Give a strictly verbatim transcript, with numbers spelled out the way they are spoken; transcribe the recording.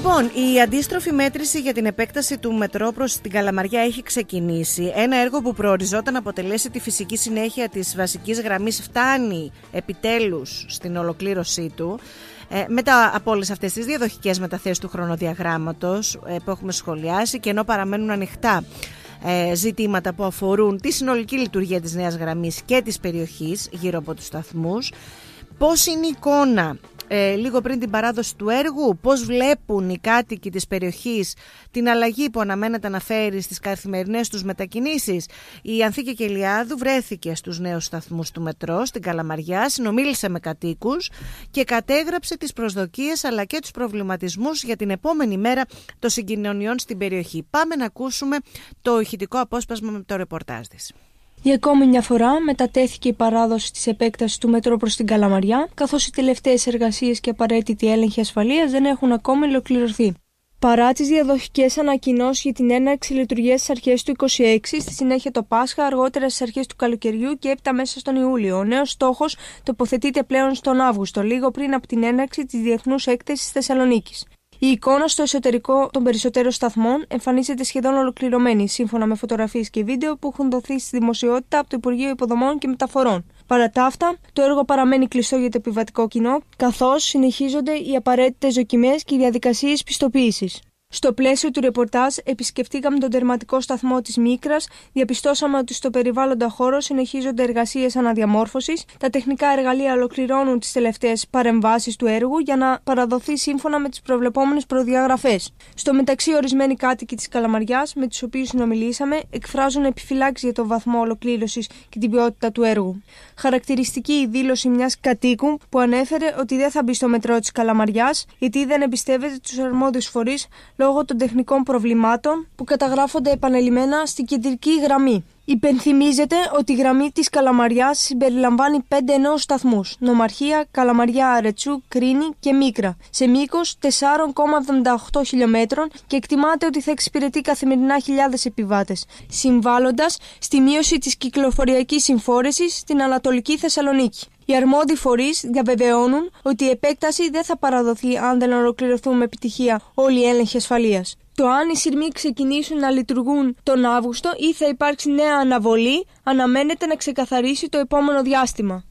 Λοιπόν, η αντίστροφη μέτρηση για την επέκταση του μετρό προς την Καλαμαριά έχει ξεκινήσει. Ένα έργο που προοριζόταν να αποτελέσει τη φυσική συνέχεια της βασικής γραμμής φτάνει επιτέλους στην ολοκλήρωσή του. Ε, μετά από όλες αυτές τις διαδοχικές μεταθέσεις του χρονοδιαγράμματος ε, που έχουμε σχολιάσει, και ενώ παραμένουν ανοιχτά ε, ζητήματα που αφορούν τη συνολική λειτουργία της νέας γραμμής και της περιοχής γύρω από τους σταθμούς, πώς είναι η εικόνα ε, λίγο πριν την παράδοση του έργου, πώς βλέπουν οι κάτοικοι της περιοχής την αλλαγή που αναμένεται να φέρει στις καθημερινές τους μετακινήσεις. Η Ανθήκη Κελιάδου βρέθηκε στους νέους σταθμούς του μετρό στην Καλαμαριά, συνομίλησε με κατοίκους και κατέγραψε τις προσδοκίες αλλά και τους προβληματισμούς για την επόμενη μέρα των συγκοινωνιών στην περιοχή. Πάμε να ακούσουμε το ηχητικό απόσπασμα με το ρεπορτάζ της. Για ακόμη μια φορά μετατέθηκε η παράδοση της επέκτασης του μετρό προς την Καλαμαριά, καθώς οι τελευταίες εργασίες και απαραίτητοι έλεγχοι ασφαλείας δεν έχουν ακόμη ολοκληρωθεί. Παρά τις διαδοχικές ανακοινώσεις για την έναρξη λειτουργίας στις αρχές του είκοσι έξι, στη συνέχεια το Πάσχα, αργότερα στις αρχές του καλοκαιριού και έπειτα μέσα στον Ιούλιο, ο νέος στόχος τοποθετείται πλέον στον Αύγουστο, λίγο πριν από την έναρξη της Διεθνούς Έκθεσης Θεσσαλονίκης. Η εικόνα στο εσωτερικό των περισσότερων σταθμών εμφανίζεται σχεδόν ολοκληρωμένη, σύμφωνα με φωτογραφίες και βίντεο που έχουν δοθεί στη δημοσιότητα από το Υπουργείο Υποδομών και Μεταφορών. Παρά τα αυτά, το έργο παραμένει κλειστό για το επιβατικό κοινό, καθώς συνεχίζονται οι απαραίτητες δοκιμές και οι διαδικασίες πιστοποίησης. Στο πλαίσιο του ρεπορτάζ, επισκεφτήκαμε τον τερματικό σταθμό της Μίκρας, διαπιστώσαμε ότι στο περιβάλλοντα χώρο συνεχίζονται εργασίες αναδιαμόρφωσης, τα τεχνικά εργαλεία ολοκληρώνουν τις τελευταίες παρεμβάσεις του έργου για να παραδοθεί σύμφωνα με τις προβλεπόμενες προδιαγραφές. Στο μεταξύ, ορισμένοι κάτοικοι της Καλαμαριάς, με τους οποίους συνομιλήσαμε, εκφράζουν επιφυλάξεις για το βαθμό ολοκλήρωσης και την ποιότητα του έργου. Χαρακτηριστική η δήλωση μιας κατοίκου που ανέφερε ότι δεν θα μπει στο μετρό της Καλαμαριάς, γιατί δεν εμπιστεύεται τους αρμόδιους φορείς λόγω των τεχνικών προβλημάτων που καταγράφονται επανελειμμένα στην κεντρική γραμμή. Υπενθυμίζεται ότι η γραμμή της Καλαμαριάς συμπεριλαμβάνει πέντε νέους σταθμούς: Νομαρχία, Καλαμαριά, Αρετσού, Κρίνη και Μίκρα, σε μήκος τέσσερα κόμμα εβδομήντα οκτώ χιλιόμετρων και εκτιμάται ότι θα εξυπηρετεί καθημερινά χιλιάδες επιβάτες, συμβάλλοντας στη μείωση της κυκλοφοριακής συμφόρησης στην Ανατολική Θεσσαλονίκη. Οι αρμόδιοι φορείς διαβεβαιώνουν ότι η επέκταση δεν θα παραδοθεί αν δεν ολοκληρωθούν με επιτυχία όλοι οι έλεγχοι ασφαλείας. Το αν οι σειρμοί ξεκινήσουν να λειτουργούν τον Αύγουστο ή θα υπάρξει νέα αναβολή αναμένεται να ξεκαθαρίσει το επόμενο διάστημα.